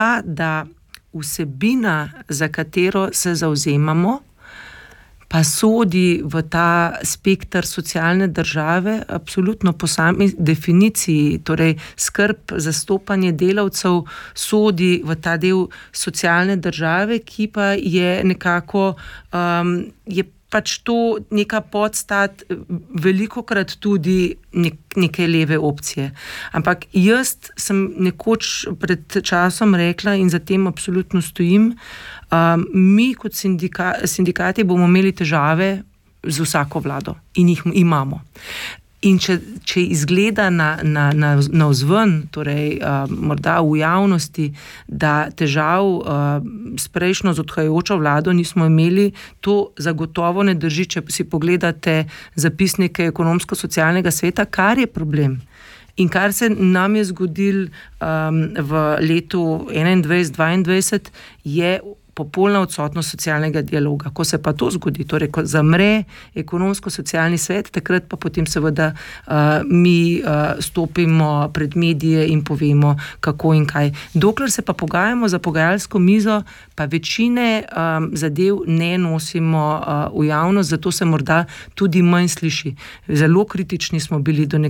da vsebina, za katero se zavzemamo, pa sodi v ta spekter socialne države, absolutno po sami definiciji, torej skrb, zastopanje delavcev sodi v ta del socialne države, ki pa je nekako, je pač to neka podstat, velikokrat tudi neke leve opcije. Ampak jaz sem nekoč pred časom rekla in za tem absolutno stojim, mi kot sindikati bomo imeli težave z vsako vlado in jih imamo. In če izgleda navzven, torej morda v javnosti, da težav s prejšnjo z odhajajočo vlado nismo imeli, to zagotovo ne drži, če si pogledate zapisnike Ekonomsko-socialnega sveta, kar je problem. In kar se nam je zgodilo v letu 2021-2022, je popolna odsotnost socialnega dialoga. Ko se pa to zgodi, torej ko zamre Ekonomsko-socialni svet, takrat pa potem seveda mi stopimo pred medije in povemo, kako in kaj. Dokler se pa pogajamo za pogajalsko mizo, pa večine zadev ne nosimo v javnost, zato se morda tudi manj sliši. Zelo kritični smo bili do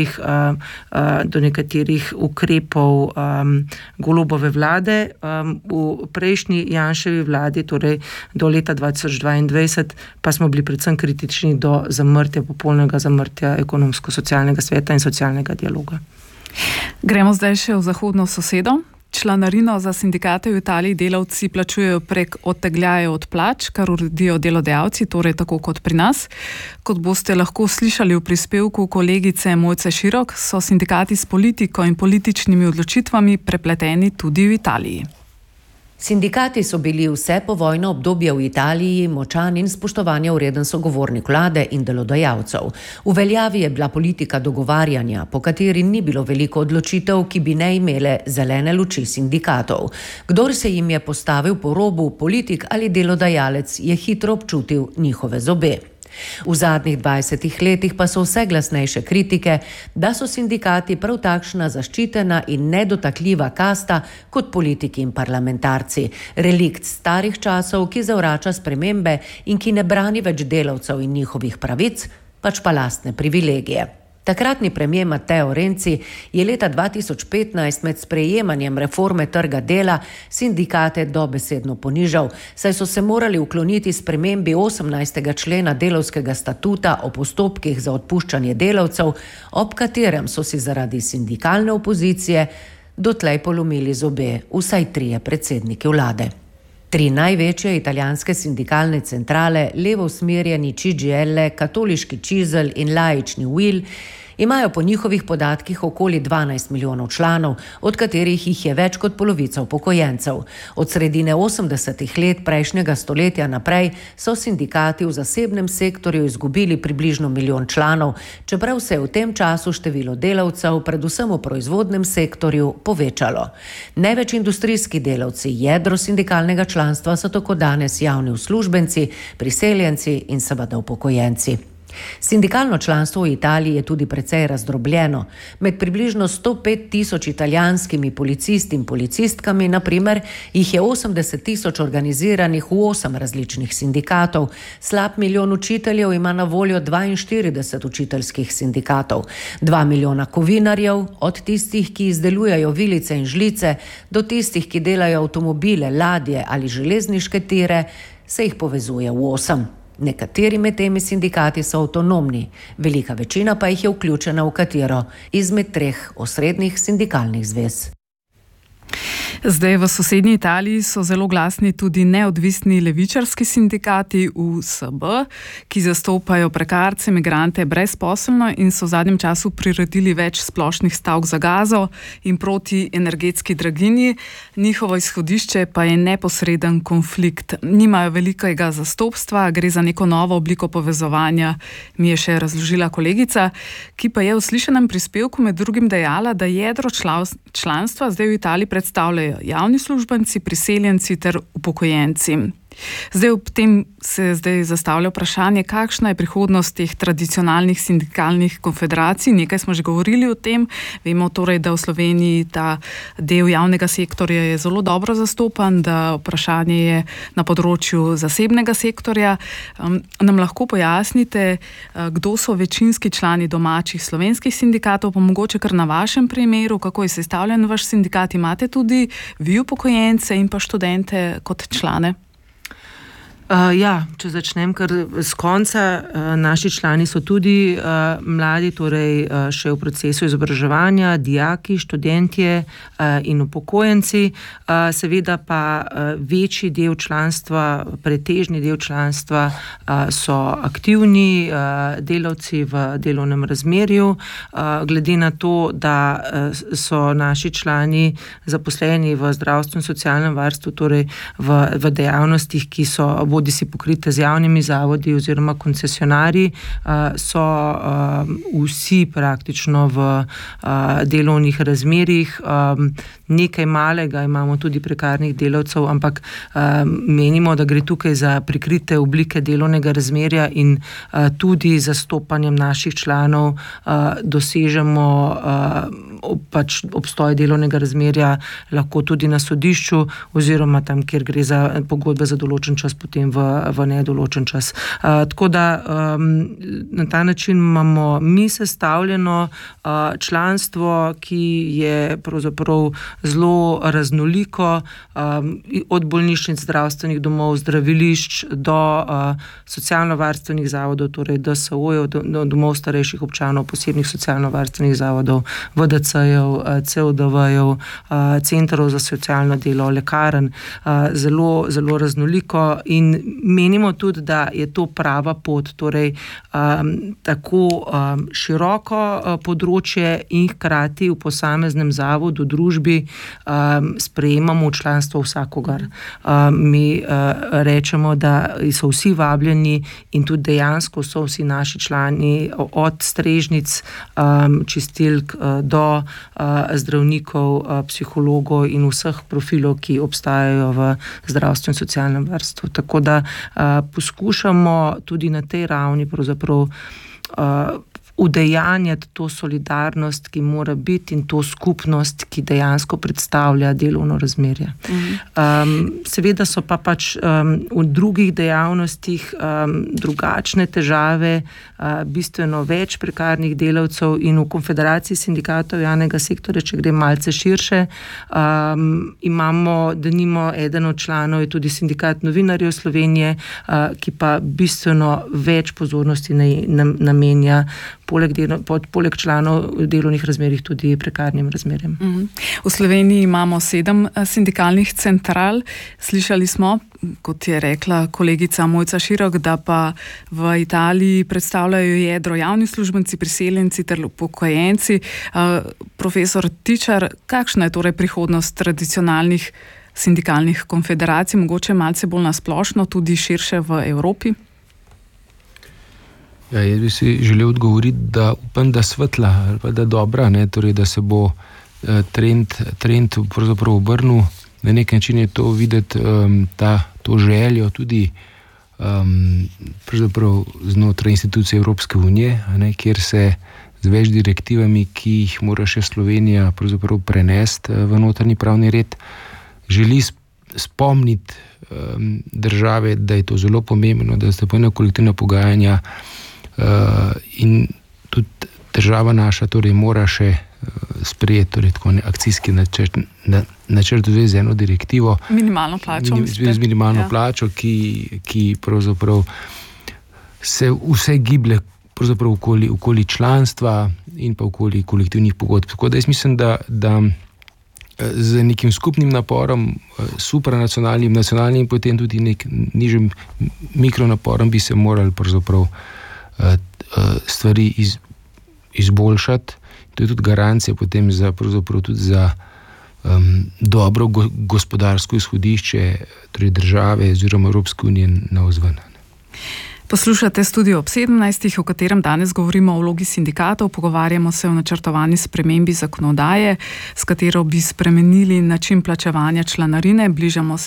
nekaterih ukrepov Golobove vlade. V prejšnji Janševi vladi, torej do leta 2022, pa smo bili predvsem kritični do popolnega zamrtja Ekonomsko-socialnega sveta in socialnega dialoga. Gremo zdaj še v zahodno sosedo. Članarino za sindikate v Italiji delavci plačujejo prek odtegljajev od plač, kar uredijo delodajalci, torej tako kot pri nas. Kot boste lahko slišali v prispevku kolegice Mojce Širok, so sindikati s politiko in političnimi odločitvami prepleteni tudi v Italiji. Sindikati so bili vse povojno obdobje v Italiji močan in spoštovanja vreden sogovornik vlade in delodajalcev. V veljavi je bila politika dogovarjanja, po kateri ni bilo veliko odločitev, ki bi ne imele zelene luči sindikatov. Kdor se jim je postavil po robu, politik ali delodajalec, je hitro občutil njihove zobe. V zadnjih 20 letih pa so vse glasnejše kritike, da so sindikati prav takšna zaščitena in nedotakljiva kasta kot politiki in parlamentarci. Relikt starih časov, ki zavrača spremembe in ki ne brani več delavcev in njihovih pravic, pač pa lastne privilegije. Takratni premier Matteo Renzi je leta 2015 med sprejemanjem reforme trga dela sindikate dobesedno ponižal, saj so se morali ukloniti spremembi 18. člena delavskega statuta o postopkih za odpuščanje delavcev, ob katerem so si zaradi sindikalne opozicije dotlej polomili zobe vsaj 3 predsedniki vlade. 3 največje italijanske sindikalne centrale, levo usmerjeni CGIL, katoliški CISL in laični UIL, imajo po njihovih podatkih okoli 12 milijonov članov, od katerih jih je več kot polovica upokojencev. Od sredine 80. let prejšnjega stoletja naprej so sindikati v zasebnem sektorju izgubili približno milijon članov, čeprav se je v tem času število delavcev, predvsem v proizvodnem sektorju, povečalo. Največ industrijski delavci, jedro sindikalnega članstva, so tako danes javni uslužbenci, priseljenci in seveda upokojenci. Sindikalno članstvo v Italiji je tudi precej razdrobljeno. Med približno 105 tisoč italijanskimi policisti in policistkami, na primer, jih je 80 tisoč organiziranih v 8 različnih sindikatov. Slab milijon učiteljev ima na voljo 42 učiteljskih sindikatov. 2 milijona kovinarjev, od tistih, ki izdelujejo vilice in žlice, do tistih, ki delajo avtomobile, ladje ali železniške tire, se jih povezuje v 8. Nekateri med temi sindikati so avtonomni, velika večina pa jih je vključena v katero izmed 3 osrednjih sindikalnih zvez. Zdaj v sosednji Italiji so zelo glasni tudi neodvisni levičarski sindikati USB, ki zastopajo prekarce, migrante brezposelno in so v zadnjem času priredili več splošnih stavk za Gazo in proti energetski draginji. Njihovo izhodišče pa je neposreden konflikt. Nimajo velikega zastopstva, gre za neko novo obliko povezovanja, mi je še razložila kolegica, ki pa je v slišanem prispevku med drugim dejala, da jedro članstva zdaj v Italiji predstavljajo javni službenci, priseljenci ter upokojenci. Zdaj ob tem se zastavlja vprašanje, kakšna je prihodnost teh tradicionalnih sindikalnih konfederacij. Nekaj smo že govorili o tem. Vemo torej, da v Sloveniji ta del javnega sektorja je zelo dobro zastopan, da vprašanje je na področju zasebnega sektorja. Nam lahko pojasnite, kdo so večinski člani domačih slovenskih sindikatov, pa mogoče kar na vašem primeru, kako je sestavljen vaš sindikat? Imate tudi vi upokojence in pa študente kot člane? Če začnem kar z konca, naši člani so tudi mladi, torej še v procesu izobraževanja, dijaki, študentje in upokojenci. Seveda pa večji del članstva, pretežni del članstva so aktivni delavci v delovnem razmerju. Glede na to, da so naši člani zaposleni v zdravstvu in socialnem varstvu, torej v dejavnostih, ki so bodi si pokrite z javnimi zavodi oziroma koncesionarji, so vsi praktično v delovnih razmerjih. Nekaj malega imamo tudi prekarnih delavcev, ampak menimo, da gre tukaj za prikrite oblike delovnega razmerja in tudi zastopanjem naših članov dosežemo pač obstoj delovnega razmerja lahko tudi na sodišču oziroma tam, kjer gre za pogodbe za določen čas, potem v nedoločen čas. Tako da na ta način imamo mi sestavljeno članstvo, ki je pravzaprav zelo raznoliko, od bolnišnic, zdravstvenih domov, zdravilišč do socialno-varstvenih zavodov, torej DSO-jev, domov starejših občanov, posebnih socialno-varstvenih zavodov, VDC-jev, CODV-jev, centrov za socialno delo, lekarn, zelo, zelo raznoliko in menimo tudi, da je to prava pot, torej tako široko področje in hkrati v posameznem zavodu, družbi sprejemamo v članstvo vsakogar. Mi rečemo, da so vsi vabljeni in tudi dejansko so vsi naši člani od strežnic, čistilk do zdravnikov, psihologov in vseh profilov, ki obstajajo v zdravstvu in socialnem varstvu. Tako da poskušamo tudi na tej ravni pravzaprav udejanjati to solidarnost, ki mora biti, in to skupnost, ki dejansko predstavlja delovno razmerje. Seveda so pa pač v drugih dejavnostih drugačne težave, bistveno več prekarnih delavcev in v Konfederaciji sindikatov javnega sektorja, če gre malce širše, imamo, denimo, eden od članov je tudi Sindikat novinarjev Slovenije, ki pa bistveno več pozornosti namenja poleg članov v delovnih razmerjih tudi prekarnim razmerjem. V Sloveniji imamo 7 sindikalnih central. Slišali smo, kot je rekla kolegica Mojca Širok, da pa v Italiji predstavljajo jedro javni uslužbenci, priseljenci ter upokojenci. Profesor Tičar, kakšna je torej prihodnost tradicionalnih sindikalnih konfederacij, mogoče malce bolj nasplošno, tudi širše v Evropi? Ja, jaz bi si želel odgovoriti, da upam, da svetla, ali pa da dobra, torej, da se bo trend pravzaprav obrnil. Na nek način je to videti, to željo tudi pravzaprav znotraj institucije Evropske unije, kjer se z več direktivami, ki jih mora še Slovenija pravzaprav prenesti v notranji pravni red, želi spomniti države, da je to zelo pomembno, da se pojena kolektivna pogajanja in tudi država naša torej mora še sprejeti torej tako akcijski načrt z eno direktivo. Minimalno plačo. Z minimalno plačo, ki pravzaprav se vse giblje pravzaprav okoli članstva in pa okoli kolektivnih pogodb. Tako da jaz mislim, da z nekim skupnim naporom, supranacionalnim, nacionalnim in potem tudi nek nižjim mikronaporom bi se morali pravzaprav stvari izboljšati. To je tudi garancija potem za dobro gospodarsko izhodišče torej države oziroma Evropske unije navzven. Poslušate Studio ob 17, v katerem danes govorimo o vlogi sindikatov, pogovarjamo se o načrtovani spremembi zakonodaje, s katero bi spremenili način plačevanja članarine, bližamo se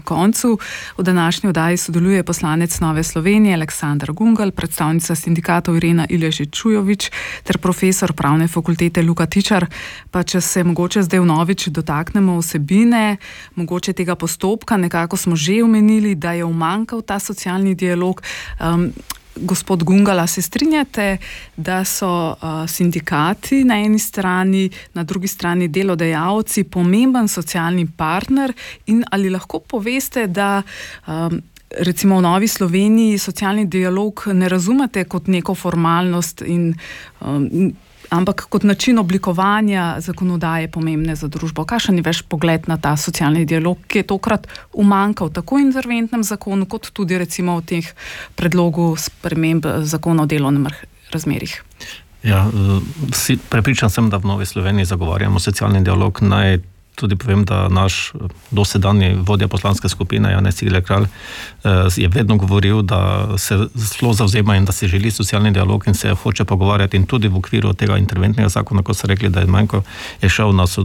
koncu. V današnji oddaji sodeluje poslanec Nove Slovenije Aleksandar Gungal, predstavnica sindikatov Irena Ilešič-Čujovič ter profesor pravne fakultete Luka Tičar. Pa če se mogoče zdaj vnovič dotaknemo vsebine, mogoče tega postopka, nekako smo že omenili, da je umanjkal ta socialni dialog. Gospod Gungala, se strinjate, da so sindikati na eni strani, na drugi strani delodajalci pomemben socialni partner in ali lahko poveste, da recimo v Novi Sloveniji socialni dialog ne razumete kot neko formalnost ampak kot način oblikovanja zakonodaje pomembne za družbo? Kakšen je vaš pogled na ta socialni dialog, ki je tokrat umanjkal tako v interventnem zakonu, kot tudi recimo v teh predlogu sprememb zakona o delovnem razmerjih? Ja, prepričan sem, da v Novi Sloveniji zagovarjamo socialni dialog. Naj tudi povem, da naš dosedanji vodja poslanske skupine Janez Cigler Kralj je vedno govoril, da se zelo zavzema in da si želi socialni dialog in se hoče pogovarjati, in tudi v okviru tega interventnega zakona, ko so rekli, da je manjko, je šel na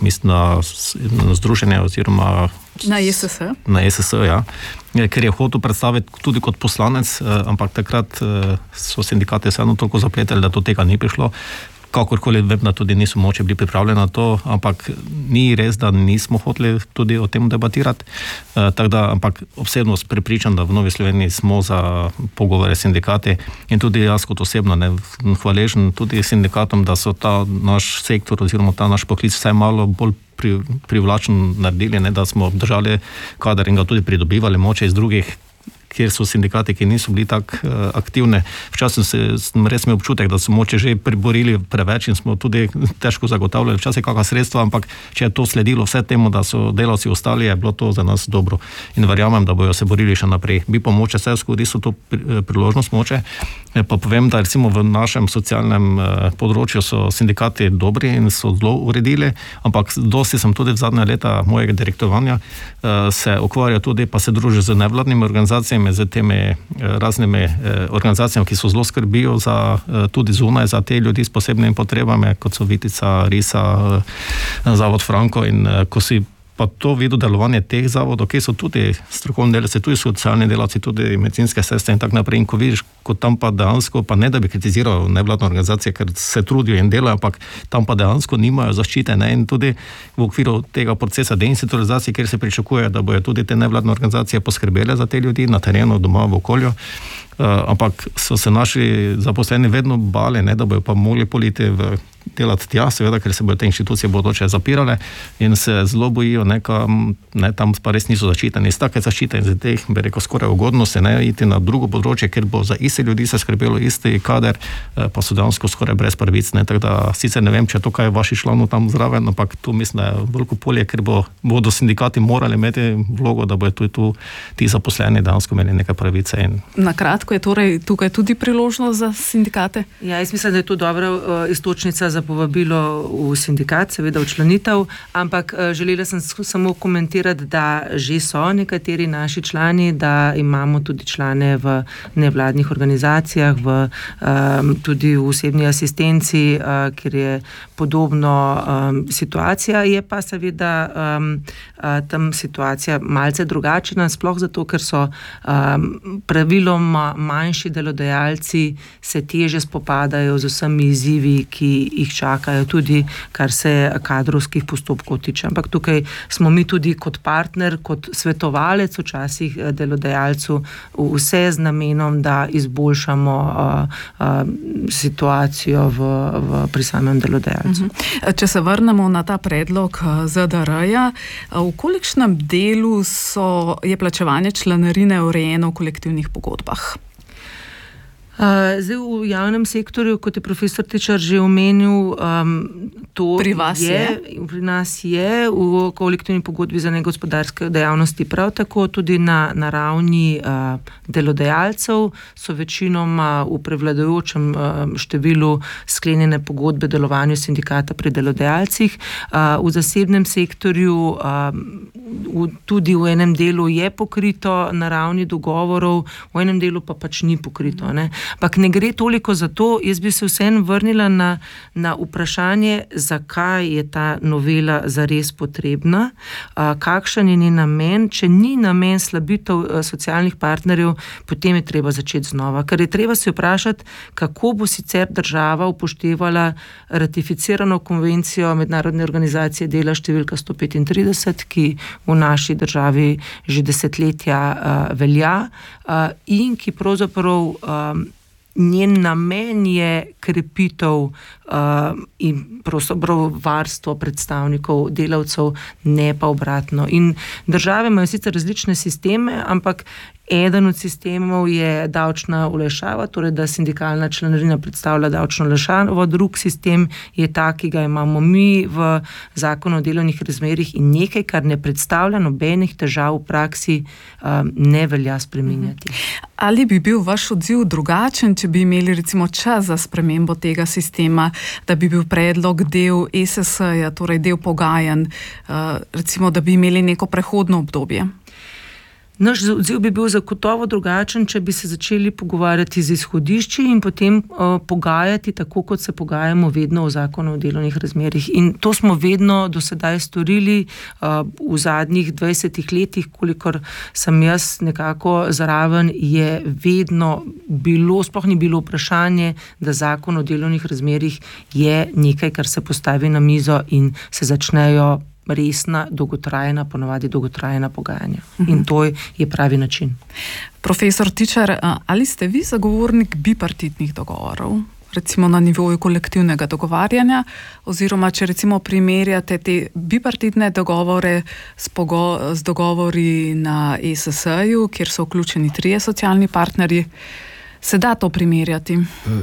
združenje oziroma na ESS. Na ESS, ja. Ker je hotel predstaviti tudi kot poslanec, ampak takrat so sindikati vseeno toliko zapleteli, da do tega ni prišlo. Kakorkoli vem, da tudi niso moče bili pripravljeni na to, ampak ni res, da nismo hoteli tudi o tem debatirati. Ampak osebno prepričam, da v Novi Sloveniji smo za pogovore s sindikati in tudi jaz kot osebno hvaležen tudi sindikatom, da so ta naš sektor oziroma ta naš poklic vsaj malo bolj privlačen naredili, da smo obdržali kader in ga tudi pridobivali moče iz drugih, kjer so sindikati, ki niso bili tako aktivne. Včasih sem res imel občutek, da so moče že priborili preveč in smo tudi težko zagotavljali včasih kakšna sredstva, ampak če je to sledilo vse temu, da so delavci ostali, je bilo to za nas dobro. In verjamem, da bojo se borili še naprej. Bi pa moče vse izkoristil to priložnost moče. Pa povem, da recimo v našem socialnem področju so sindikati dobri in so zelo uredili, ampak dosti sem tudi v zadnja leta mojega direktovanja se ukvarjal tudi, pa se družil z nevladnimi organizacijami, z temi raznimi organizacijami, ki so zelo skrbijo tudi zunaj za te ljudi s posebnimi potrebami, kot so Vitica, Risa, Zavod Franko, in ko si pa to videl delovanje teh zavodov, ki so tudi strokovni delavci, tudi socialni delavci, tudi medicinske sestre in tako naprej, in ko vidiš, kot tam pa dejansko, pa ne da bi kritiziral nevladne organizacije, ker se trudijo in delajo, ampak tam pa dejansko nimajo zaščite, in tudi v okviru tega procesa deinstitucionalizacije, kjer se pričakuje, da bojo tudi te nevladne organizacije poskrbele za te ljudi na terenu, doma, v okolju, ampak so se naši zaposleni vedno bali, da bojo pa mogli politi delati tja, seveda, ker se bojo te inštitucije bodoče zapirale in se zelo bojijo, tam pa res niso zaščiteni. Iz take zaščite in za teh, bi rekel, skoraj ugodnosti, iti na drugo področje, ker bo za iste ljudi se skrbelo isti kader, pa so dejansko skoraj brez pravic. Tako da sicer ne vem, če je to kaj vaši članov tam zraven, ampak tu mislim, da je veliko polje, ker bodo sindikati morali imeti vlogo, da bojo tu ti zaposleni dejansko imeli neke pravice. Na kratko, je torej tukaj tudi priložnost za sindikate? Ja, jaz mislim, da je to dobra iztočnica za povabilo v sindikat, seveda v članitev, ampak želela sem samo komentirati, da že so nekateri naši člani, da imamo tudi člane v nevladnih organizacijah, tudi v osebni asistenci, kjer je podobno situacija, je pa seveda tam situacija malce drugačna, sploh zato, ker so praviloma manjši delodajalci se teže spopadajo z vsemi izzivi, ki jih čakajo, tudi kar se kadrovskih postopkov tiče. Ampak tukaj smo mi tudi kot partner, kot svetovalec včasih delodajalcu, vse z namenom, da izboljšamo situacijo pri samem delodajalcu. Če se vrnemo na ta predlog ZDR-ja, v kolikšnem delu je plačevanje članarine urejeno v kolektivnih pogodbah? Zdaj v javnem sektorju, kot je profesor Tičar že omenil, to pri vas pri nas je v kolektivni pogodbi za negospodarske dejavnosti prav tako, tudi na ravni delodajalcev so večinoma v prevladujočem številu sklenjene pogodbe delovanju sindikata pri delodajalcih. V zasebnem sektorju tudi v enem delu je pokrito na ravni dogovorov, v enem delu pa pač ni pokrito. Ampak ne gre toliko za to, jaz bi se vseeno vrnila na vprašanje, zakaj je ta novela zares potrebna, kakšen je njen namen. Če ni namen slabitev socialnih partnerjev, potem je treba začeti znova, ker je treba se vprašati, kako bo sicer država upoštevala ratificirano konvencijo Mednarodne organizacije dela številka 135, ki v naši državi že desetletja velja in ki pravzaprav njen namen je krepitev in pravzaprav varstvo predstavnikov delavcev, ne pa obratno. In države imajo sicer različne sisteme, ampak eden od sistemov je davčna olajšava, torej da sindikalna članarina predstavlja davčno olajšavo, drug sistem je ta, ki ga imamo mi v zakonu o delovnih razmerjih in nekaj, kar ne predstavlja nobenih težav v praksi, ne velja spreminjati. Ali bi bil vaš odziv drugačen, če bi imeli recimo čas za spremembo tega sistema, da bi bil predlog del ESS-ja, torej del pogajanj, recimo, da bi imeli neko prehodno obdobje? Naš odziv bi bil zagotovo drugačen, če bi se začeli pogovarjati z izhodišči in potem pogajati tako, kot se pogajamo vedno o zakonu o delovnih razmerjih. In to smo vedno do sedaj storili v zadnjih 20 letih, kolikor sem jaz nekako zraven, je vedno bilo, sploh ni bilo vprašanje, da zakon o delovnih razmerjih je nekaj, kar se postavi na mizo in se začnejo resna, dolgotrajna, ponovadi dolgotrajna pogajanja. In to je pravi način. Profesor Tičar, ali ste vi zagovornik bipartitnih dogovorov, recimo na nivoju kolektivnega dogovarjanja, oziroma če recimo primerjate te bipartitne dogovore z dogovori na ESS-ju, kjer so vključeni 3 socialni partnerji, se da to primerjati?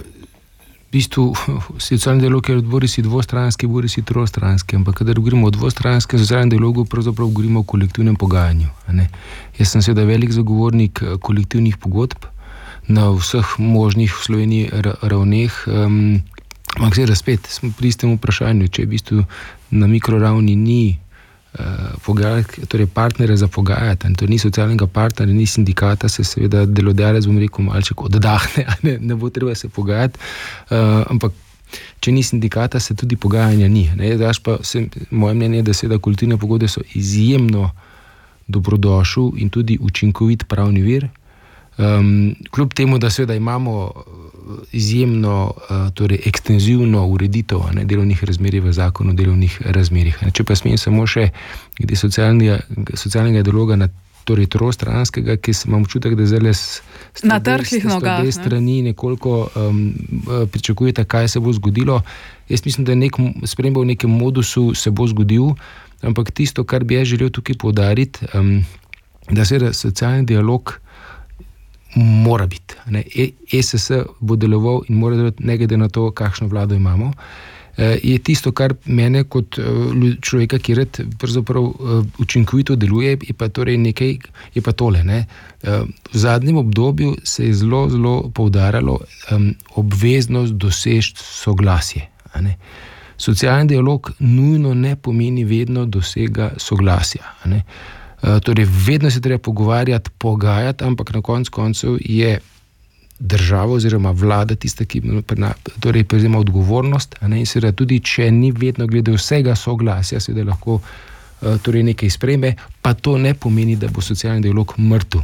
V bistvu socialni dialog je bodisi dvostranski, bodisi trostranski, ampak kadar govorimo o dvostranskem socialnem dialogu, pravzaprav govorimo o kolektivnem pogajanju. Jaz sem seveda velik zagovornik kolektivnih pogodb na vseh možnih v Sloveniji ravneh, ampak seveda spet smo pri istem vprašanju, če v bistvu na mikroravni ni torej partnere za pogajati, to ni socialnega partnerja, ni sindikata, se seveda delodajalec, bom rekel, malček oddahne, ne bo treba se pogajati, ampak če ni sindikata, se tudi pogajanja ni. Moje mnenje je, da seveda kolektivne pogodbe so izjemno dobrodošel in tudi učinkovit pravni vir, kljub temu, da seveda imamo izjemno, torej ekstenzivno ureditev delovnih razmerij v zakonu o delovnih razmerjih. Če pa smem samo še glede socialnega dialoga torej trostranskega, ki imam občutek, da zdaj na trhlih nogah strani nekoliko pričakujete, kaj se bo zgodilo. Jaz mislim, da sprememba v nekem modusu se bo zgodil, ampak tisto, kar bi jaz želel tukaj poudariti, da seveda socialni dialog mora biti. ESS bo deloval in mora delovati ne glede na to, kakšno vlado imamo. Je tisto, kar mene kot človeka, ki rad pravzaprav učinkovito deluje, je pa torej nekaj, je pa tole. V zadnjem obdobju se je zelo, zelo poudarjalo obveznost doseči soglasje. Socialni dialog nujno ne pomeni vedno dosega soglasja. Torej, vedno se treba pogovarjati, pogajati, ampak na koncu je država oziroma vlada tista, ki torej prevzema odgovornost, in seveda tudi, če ni vedno glede vsega soglasja, seveda lahko torej nekaj sprejme, pa to ne pomeni, da bo socialni dialog mrtev.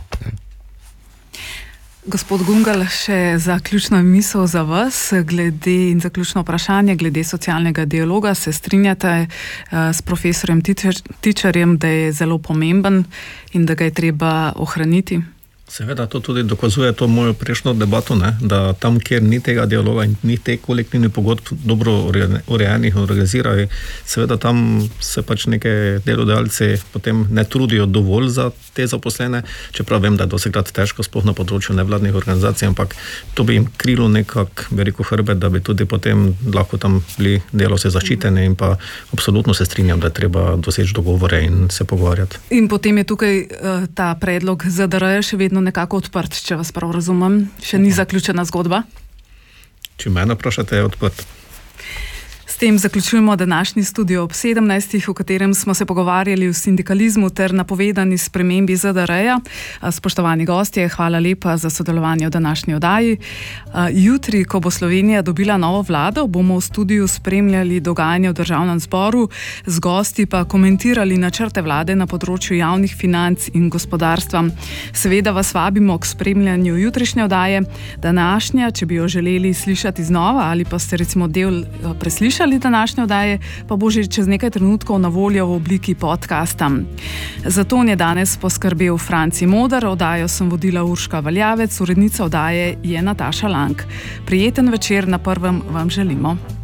Gospod Gungal, še zaključno misel za vas in zaključno vprašanje glede socialnega dialoga. Se strinjate s profesorjem Tičarjem, da je zelo pomemben in da ga je treba ohraniti? Seveda, to tudi dokazuje to mojo prejšnjo debato, da tam, kjer ni tega dialoga in ni te kolektivne pogodb dobro urejenih in organizirajo, seveda tam se pač neke delodajalci potem ne trudijo dovolj za te zaposlene, čeprav vem, da je dosekrat težko, sploh na področju nevladnih organizacij, ampak to bi jim krilo nekak, bi rekel, hrbet, da bi tudi potem lahko tam bili delavci zaščiteni in pa absolutno se strinjam, da je treba doseči dogovore in se pogovarjati. In potem je tukaj ta predlog ZDR še vedno nekako odprt, če vas prav razumem. Še ni zaključena zgodba? Če mene vprašate, je odprt. S tem zaključujemo današnji studio ob 17, v katerem smo se pogovarjali o sindikalizmu ter napovedani spremembi ZDR-ja. Spoštovani gostje, hvala lepa za sodelovanje v današnji oddaji. Jutri, ko bo Slovenija dobila novo vlado, bomo v studiu spremljali dogajanje v Državnem zboru, z gosti pa komentirali načrte vlade na področju javnih financ in gospodarstva. Seveda vas vabimo k spremljanju jutrišnje oddaje. Današnja, če bi jo želeli slišati znova ali pa ste recimo del preslišali današnje oddaje, pa bo že čez nekaj trenutkov na voljo v obliki podcasta. Za to je danes poskrbel Franci Moder, oddajo sem vodila Urška Valjavec, urednica oddaje je Nataša Lang. Prijeten večer na Prvem vam želimo.